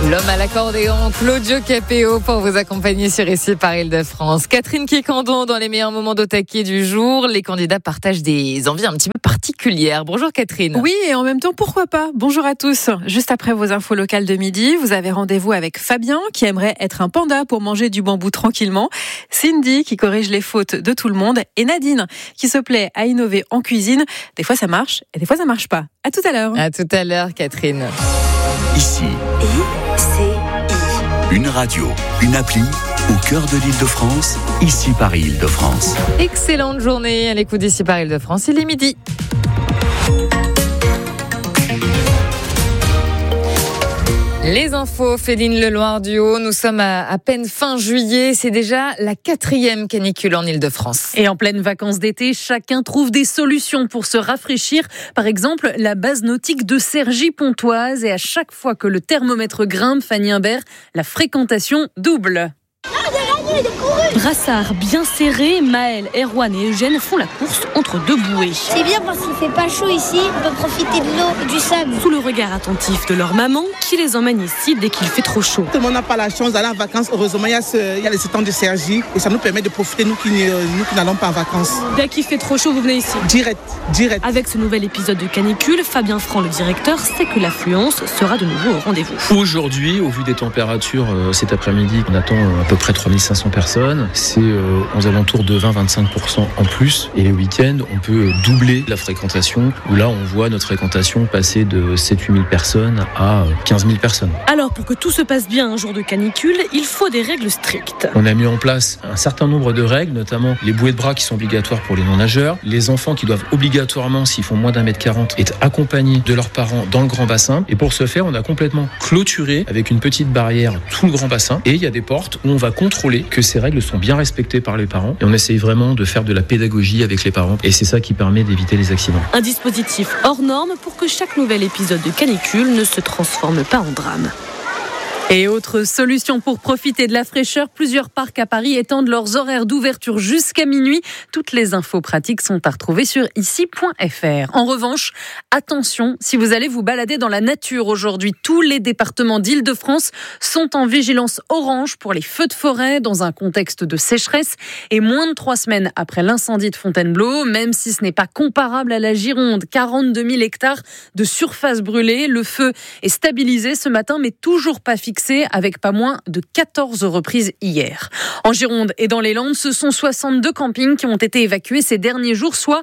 L'homme à l'accordéon, Claudio Capéo, pour vous accompagner sur Ici par Île-de-France. Catherine Quécandon dans les meilleurs moments d'Au Taquet du jour. Les candidats partagent des envies un petit peu particulières. Bonjour Catherine. Oui, et en même temps, pourquoi pas ? Bonjour à tous. Juste après vos infos locales de midi, vous avez rendez-vous avec Fabien, qui aimerait être un panda pour manger du bambou tranquillement. Cindy, qui corrige les fautes de tout le monde. Et Nadine, qui se plaît à innover en cuisine. Des fois ça marche et des fois ça marche pas. À tout à l'heure. À tout à l'heure Catherine. Ici, une radio, une appli au cœur de l'Île-de-France, Ici par Île-de-France. Excellente journée à l'écoute d'Ici par Île-de-France. Il est midi. Les infos, Féline Leloir du Haut. Nous sommes à peine fin juillet. C'est déjà la 4e canicule en Île-de-France. Et en pleine vacances d'été, chacun trouve des solutions pour se rafraîchir. Par exemple, la base nautique de Cergy-Pontoise. Et à chaque fois que le thermomètre grimpe, Fanny Imbert, la fréquentation double. Brassard bien serré, Maël, Erwan et Eugène font la course entre deux bouées. C'est bien parce qu'il fait pas chaud ici, on peut profiter de l'eau et du sable. Sous le regard attentif de leur maman qui les emmène ici dès qu'il fait trop chaud. Tout le monde n'a pas la chance d'aller en vacances. Heureusement, il y a les étangs de Cergy et ça nous permet de profiter, nous qui n'allons pas en vacances. Dès qu'il fait trop chaud, vous venez ici ? Direct. Avec ce nouvel épisode de canicule, Fabien Franc, le directeur, sait que l'affluence sera de nouveau au rendez-vous. Aujourd'hui, au vu des températures, cet après-midi, on attend à peu près 3500 personnes. C'est aux alentours de 20-25% en plus. Et les week-ends, on peut doubler la fréquentation, où là, on voit notre fréquentation passer de 7-8 000 personnes à 15 000 personnes. Alors, pour que tout se passe bien un jour de canicule, il faut des règles strictes. On a mis en place un certain nombre de règles, notamment les bouées de bras qui sont obligatoires pour les non-nageurs, les enfants qui doivent obligatoirement, s'ils font moins d'1m40, être accompagnés de leurs parents dans le grand bassin. Et pour ce faire, on a complètement clôturé avec une petite barrière tout le grand bassin. Et il y a des portes où on va contrôler que ces règles sont bien respectées par les parents. Et on essaye vraiment de faire de la pédagogie avec les parents. Et c'est ça qui permet d'éviter les accidents. Un dispositif hors norme pour que chaque nouvel épisode de canicule ne se transforme pas en drame. Et autre solution pour profiter de la fraîcheur, plusieurs parcs à Paris étendent leurs horaires d'ouverture jusqu'à minuit. Toutes les infos pratiques sont à retrouver sur ici.fr. En revanche, attention, si vous allez vous balader dans la nature aujourd'hui, tous les départements d'Île-de-France sont en vigilance orange pour les feux de forêt dans un contexte de sécheresse. Et moins de 3 semaines après l'incendie de Fontainebleau, même si ce n'est pas comparable à la Gironde, 42 000 hectares de surface brûlée. Le feu est stabilisé ce matin, mais toujours pas fixé, avec pas moins de 14 reprises hier. En Gironde et dans les Landes, ce sont 62 campings qui ont été évacués ces derniers jours, soit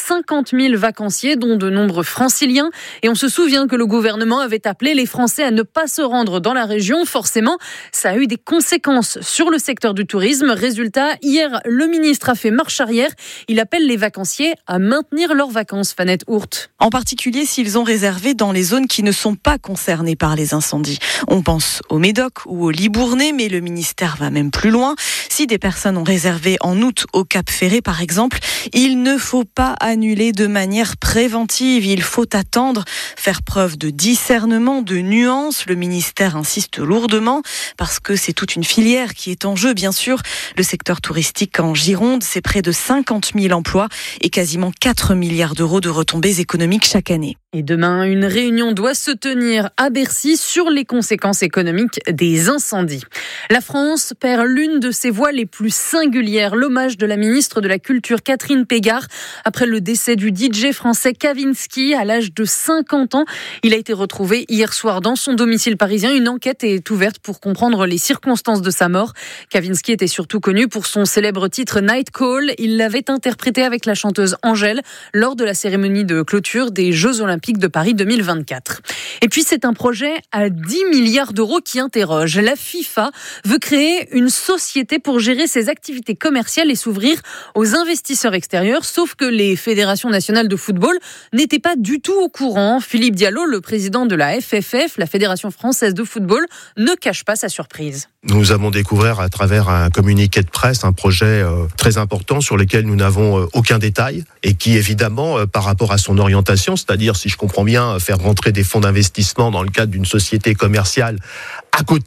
50 000 vacanciers, dont de nombreux franciliens. Et on se souvient que le gouvernement avait appelé les Français à ne pas se rendre dans la région. Forcément, ça a eu des conséquences sur le secteur du tourisme. Résultat, hier, le ministre a fait marche arrière. Il appelle les vacanciers à maintenir leurs vacances, Fanette Hourt. En particulier s'ils ont réservé dans les zones qui ne sont pas concernées par les incendies. On pense au Médoc ou au Libournais, mais le ministère va même plus loin. Si des personnes ont réservé en août au Cap Ferré, par exemple, il ne faut pas annuler de manière préventive. Il faut attendre, faire preuve de discernement, de nuance. Le ministère insiste lourdement parce que c'est toute une filière qui est en jeu, bien sûr. Le secteur touristique en Gironde, c'est près de 50 000 emplois et quasiment 4 milliards d'euros de retombées économiques chaque année. Et demain, une réunion doit se tenir à Bercy sur les conséquences économiques des incendies. La France perd l'une de ses voix les plus singulières, l'hommage de la ministre de la Culture Catherine Pégard après le décès du DJ français Kavinsky à l'âge de 50 ans. Il a été retrouvé hier soir dans son domicile parisien. Une enquête est ouverte pour comprendre les circonstances de sa mort. Kavinsky était surtout connu pour son célèbre titre Night Call. Il l'avait interprété avec la chanteuse Angèle lors de la cérémonie de clôture des Jeux Olympiques de Paris 2024. Et puis c'est un projet à 10 milliards d'euros qui interroge. La FIFA veut créer une société pour gérer ses activités commerciales et s'ouvrir aux investisseurs extérieurs, sauf que les fédérations nationales de football n'étaient pas du tout au courant. Philippe Diallo, le président de la FFF, la Fédération française de football, ne cache pas sa surprise. Nous avons découvert à travers un communiqué de presse un projet très important sur lequel nous n'avons aucun détail et qui évidemment par rapport à son orientation, c'est-à-dire si je comprends bien faire rentrer des fonds d'investissement dans le cadre d'une société commerciale à côté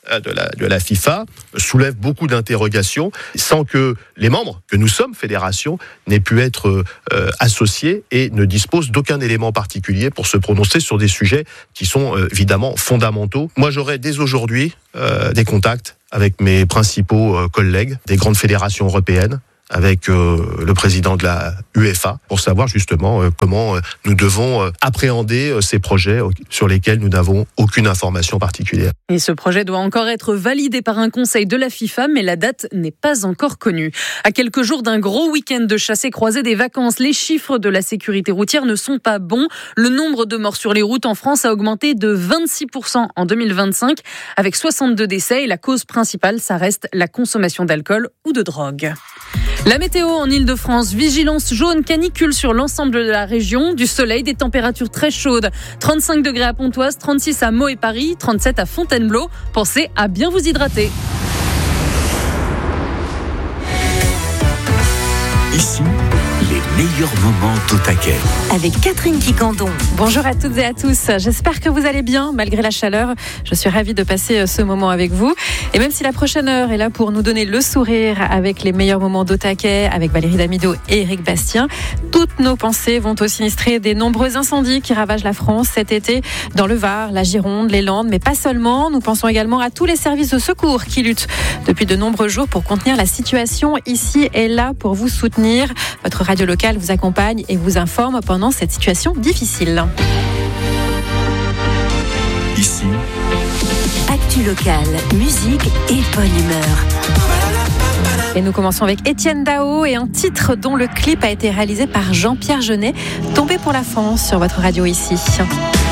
de la FIFA soulève beaucoup d'interrogations sans que les membres, que nous sommes fédération, n'aient pu être associés et ne disposent d'aucun élément particulier pour se prononcer sur des sujets qui sont évidemment fondamentaux. Moi, j'aurai dès aujourd'hui des contacts avec mes principaux collègues des grandes fédérations européennes, avec le président de la UEFA, pour savoir justement comment nous devons appréhender ces projets sur lesquels nous n'avons aucune information particulière. Et ce projet doit encore être validé par un conseil de la FIFA, mais la date n'est pas encore connue. À quelques jours d'un gros week-end de chassés-croisés des vacances, les chiffres de la sécurité routière ne sont pas bons. Le nombre de morts sur les routes en France a augmenté de 26% en 2025, avec 62 décès. Et la cause principale, ça reste la consommation d'alcool ou de drogue. La météo en Ile-de-France, vigilance jaune canicule sur l'ensemble de la région, du soleil, des températures très chaudes. 35 degrés à Pontoise, 36 à Meaux et Paris, 37 à Fontainebleau. Pensez à bien vous hydrater. Ici, les meilleurs moments d'Au Taquet. Avec Catherine Quicandon. Bonjour à toutes et à tous. J'espère que vous allez bien malgré la chaleur. Je suis ravie de passer ce moment avec vous. Et même si la prochaine heure est là pour nous donner le sourire avec les meilleurs moments d'Au Taquet, avec Valérie Damido et Éric Bastien, toutes nos pensées vont au sinistré des nombreux incendies qui ravagent la France cet été dans le Var, la Gironde, les Landes, mais pas seulement. Nous pensons également à tous les services de secours qui luttent depuis de nombreux jours pour contenir la situation ici et là pour vous soutenir. Votre radio locale vous accompagne et vous informe pendant cette situation difficile. Ici, Actu locale, musique et bonne humeur. Et nous commençons avec Étienne Dao et un titre dont le clip a été réalisé par Jean-Pierre Jeunet, Tombé pour la France sur votre radio ici.